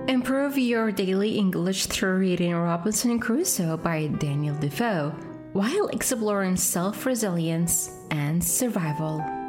Improve your daily English through reading Robinson Crusoe by Daniel Defoe while exploring self-resilience and survival.